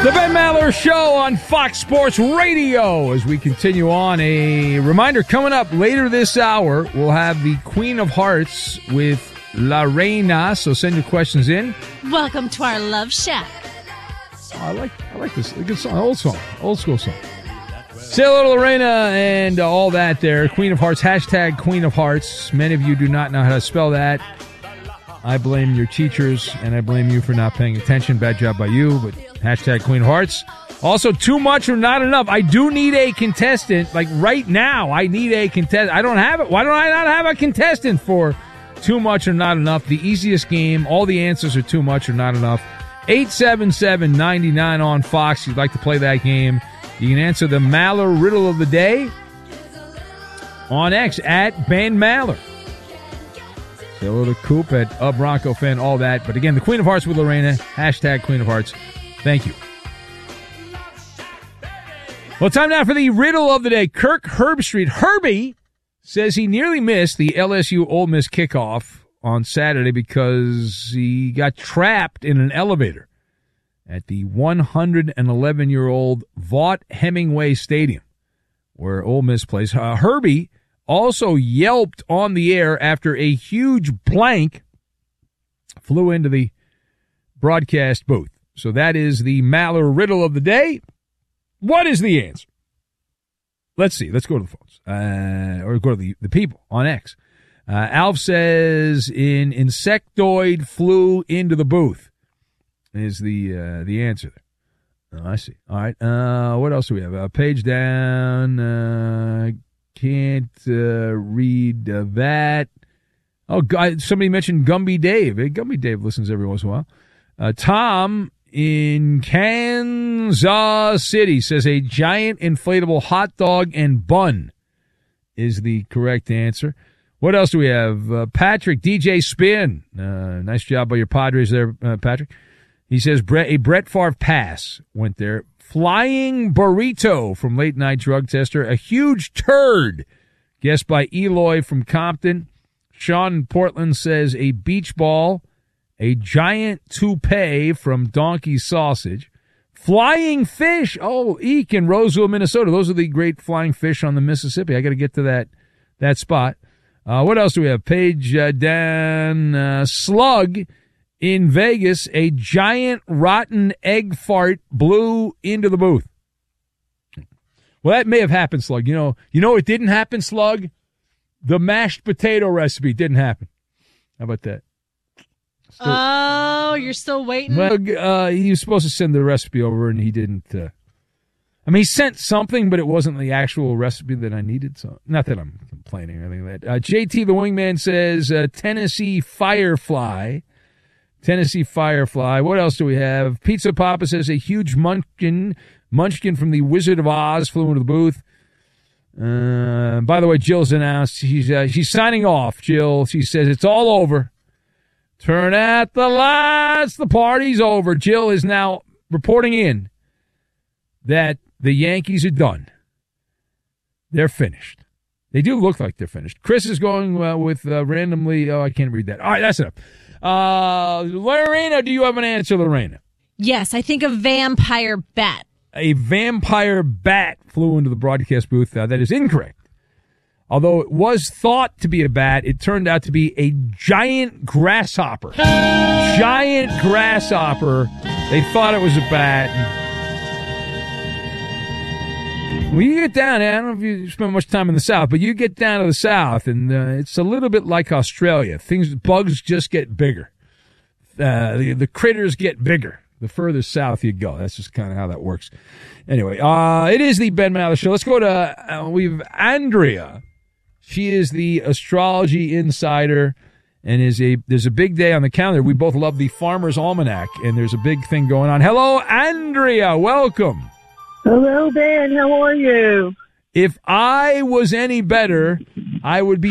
The Ben Maller Show on Fox Sports Radio. As we continue on, a reminder coming up later this hour, we'll have the Queen of Hearts with La Reina. So send your questions in. Welcome to our Love Shack. Oh, I like this. A good song. Old school song. Say hello to Lorena and all that there. Queen of Hearts, hashtag Queen of Hearts. Many of you do not know how to spell that. I blame your teachers, and I blame you for not paying attention. Bad job by you, but hashtag Queen of Hearts. Also, too much or not enough. I do need a contestant. Like right now, I need a contestant. I don't have it. Why don't I not have a contestant for too much or not enough? The easiest game. All the answers are too much or not enough. 877-99 on Fox. If you'd like to play that game, you can answer the Maller riddle of the day on X at Ben Maller. Say hello to Coop at a Bronco fan, all that. But again, the Queen of Hearts with Lorena, hashtag Queen of Hearts. Thank you. Well, time now for the riddle of the day. Kirk Herbstreit. Herbie says he nearly missed the LSU Ole Miss kickoff on Saturday because he got trapped in an elevator at the 111-year-old Vaught Hemingway Stadium, where Ole Miss plays. Herbie also yelped on the air after a huge plank flew into the broadcast booth. So that is the Maller riddle of the day. What is the answer? Let's see. Let's go to the phones. Or go to the people on X. Alf says an insectoid flew into the booth is the answer there. Oh, I see. All right. What else do we have? Page down. Can't read that. Oh, God, somebody mentioned Gumby Dave. Hey, Gumby Dave listens every once in a while. Tom in Kansas City says a giant inflatable hot dog and bun is the correct answer. What else do we have? Patrick, DJ Spin. Nice job by your Padres there, Patrick. He says a Brett Favre pass went there. Flying burrito from Late Night Drug Tester. A huge turd, guessed by Eloy from Compton. Sean in Portland says a beach ball. A giant toupee from Donkey Sausage. Flying fish. Oh, Eek in Roseville, Minnesota. Those are the great flying fish on the Mississippi. I got to get to that spot. What else do we have? Page down. Slug in Vegas. A giant rotten egg fart blew into the booth. Well, that may have happened, Slug. You know it didn't happen, Slug? The mashed potato recipe didn't happen. How about that? You're still waiting? Well, he was supposed to send the recipe over, and he didn't. He sent something, but it wasn't the actual recipe that I needed. So, not that I'm complaining or anything like that. JT the Wingman says Tennessee Firefly. Tennessee Firefly. What else do we have? Pizza Papa says a huge munchkin from the Wizard of Oz flew into the booth. By the way, Jill's announced she's signing off. Jill, she says it's all over. Turn out the lights. The party's over. Jill is now reporting in that the Yankees are done. They're finished. They do look like they're finished. Chris is going with randomly. Oh, I can't read that. All right, that's enough. Lorena, do you have an answer, Lorena? Yes, I think a vampire bat. A vampire bat flew into the broadcast booth. That is incorrect. Although it was thought to be a bat, it turned out to be a giant grasshopper. Giant grasshopper. They thought it was a bat. When you get down, I don't know if you spend much time in the South, but you get down to the South, and it's a little bit like Australia. Bugs just get bigger. The critters get bigger the further south you go. That's just kind of how that works. Anyway, it is the Ben Maller Show. Let's go to, we've Andrea. She is the astrology insider, and there's a big day on the calendar. We both love the Farmer's Almanac, and there's a big thing going on. Hello, Andrea. Welcome. Hello, Ben. How are you? If I was any better, I would be